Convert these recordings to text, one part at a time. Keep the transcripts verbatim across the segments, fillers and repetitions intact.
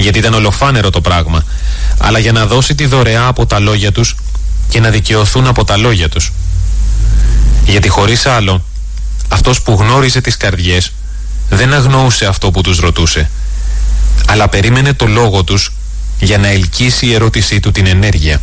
γιατί ήταν ολοφάνερο το πράγμα, αλλά για να δώσει τη δωρεά από τα λόγια τους και να δικαιωθούν από τα λόγια τους. Γιατί χωρίς άλλο, αυτός που γνώριζε τις καρδιές δεν αγνοούσε αυτό που τους ρωτούσε, αλλά περίμενε το λόγο τους για να ελκύσει η ερώτησή του την ενέργεια.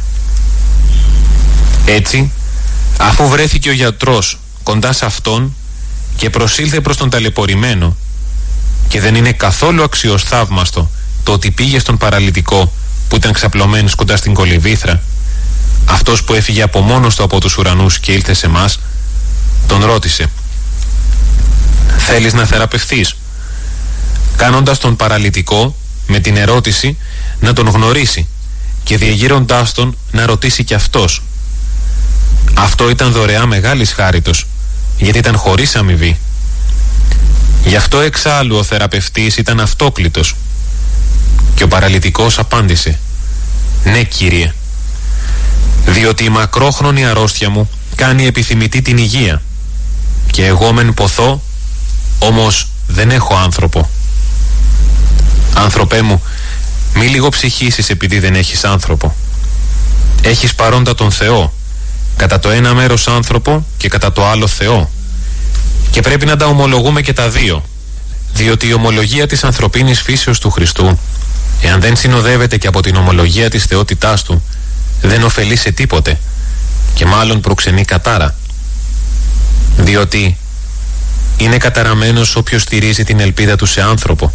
Έτσι, αφού βρέθηκε ο γιατρός κοντά σε αυτόν και προσήλθε προς τον ταλαιπωρημένο, και δεν είναι καθόλου αξιοθαύμαστο το ότι πήγε στον παραλυτικό που ήταν ξαπλωμένος κοντά στην κολυβήθρα, αυτός που έφυγε από μόνος του από τους ουρανούς και ήλθε σε μας, τον ρώτησε: «Θέλεις να θεραπευθείς?» κάνοντας τον παραλυτικό με την ερώτηση να τον γνωρίσει και διεγείροντάς τον να ρωτήσει κι αυτός. Αυτό ήταν δωρεά μεγάλης χάριτος, γιατί ήταν χωρίς αμοιβή. Γι' αυτό εξάλλου ο θεραπευτής ήταν αυτόκλητος. Και ο παραλυτικός απάντησε: «Ναι, Κύριε, διότι η μακρόχρονη αρρώστια μου κάνει επιθυμητή την υγεία, και εγώ μεν ποθώ, όμως δεν έχω άνθρωπο». «Άνθρωπέ μου, μη λίγο ψυχήσεις επειδή δεν έχεις άνθρωπο. Έχεις παρόντα τον Θεό, κατά το ένα μέρος άνθρωπο και κατά το άλλο Θεό, και πρέπει να τα ομολογούμε και τα δύο, διότι η ομολογία της ανθρωπίνης φύσεως του Χριστού, εάν δεν συνοδεύεται και από την ομολογία της θεότητάς του, δεν ωφελεί σε τίποτε, και μάλλον προξενεί κατάρα. Διότι είναι καταραμένος όποιος στηρίζει την ελπίδα του σε άνθρωπο,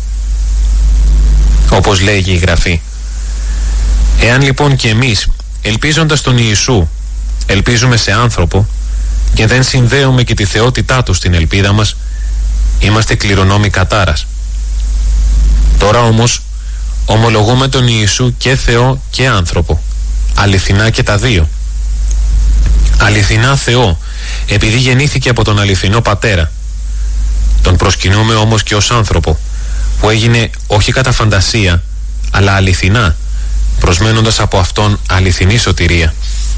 όπως λέγει η Γραφή. Εάν λοιπόν και εμείς, ελπίζοντας τον Ιησού, ελπίζουμε σε άνθρωπο και δεν συνδέουμε και τη θεότητά του στην ελπίδα μας, είμαστε κληρονόμοι κατάρας. Τώρα όμως ομολογούμε τον Ιησού και Θεό και άνθρωπο, αληθινά και τα δύο. Αληθινά Θεό, επειδή γεννήθηκε από τον αληθινό Πατέρα. Τον προσκυνούμε όμως και ως άνθρωπο, που έγινε όχι κατά φαντασία, αλλά αληθινά, προσμένοντας από Αυτόν αληθινή σωτηρία.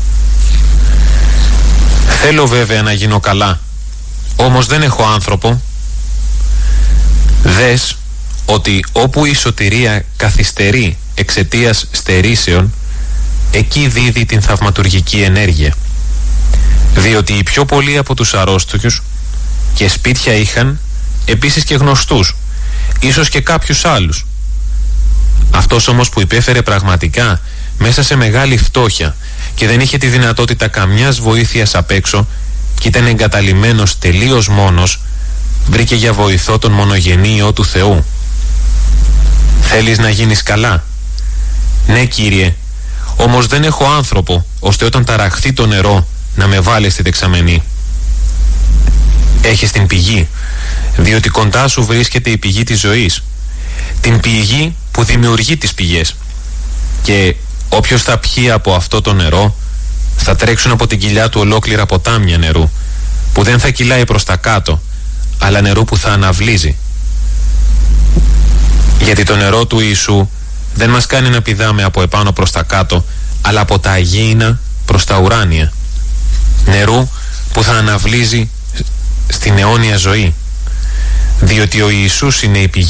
Θέλω βέβαια να γίνω καλά, όμως δεν έχω άνθρωπο. Δες ότι όπου η σωτηρία καθυστερεί εξαιτίας στερήσεων, εκεί δίδει την θαυματουργική ενέργεια. Διότι οι πιο πολλοί από τους αρρώστιους και σπίτια είχαν, επίσης και γνωστούς, ίσως και κάποιους άλλους. Αυτός όμως που υπέφερε πραγματικά μέσα σε μεγάλη φτώχεια και δεν είχε τη δυνατότητα καμιάς βοήθειας απ' έξω και ήταν εγκαταλειμμένος τελείως μόνος, βρήκε για βοηθό τον μονογενή Υιό του Θεού. «Θέλεις να γίνεις καλά?» «Ναι, Κύριε, όμως δεν έχω άνθρωπο ώστε όταν ταραχθεί το νερό να με βάλεις στη δεξαμενή». «Έχεις την πηγή, διότι κοντά σου βρίσκεται η πηγή της ζωής, την πηγή που δημιουργεί τις πηγές, και όποιος θα πιει από αυτό το νερό, θα τρέξουν από την κοιλιά του ολόκληρα ποτάμια νερού, που δεν θα κυλάει προς τα κάτω, αλλά νερού που θα αναβλύζει. Γιατί το νερό του Ιησού δεν μας κάνει να πηδάμε από επάνω προς τα κάτω, αλλά από τα αγίηνα προς τα ουράνια, νερού που θα αναβλύζει στην αιώνια ζωή, διότι ο Ιησούς είναι η πηγή